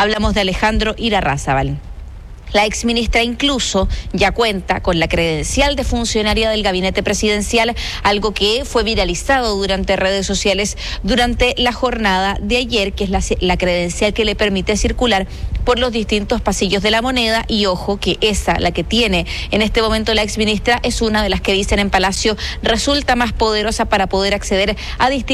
Hablamos de Alejandro Irarrázaval. La exministra incluso ya cuenta con la credencial de funcionaria del gabinete presidencial, algo que fue viralizado durante redes sociales durante la jornada de ayer, que es la credencial que le permite circular por los distintos pasillos de la Moneda. Y ojo que esa, la que tiene en este momento la exministra, es una de las que dicen en Palacio resulta más poderosa para poder acceder a distintos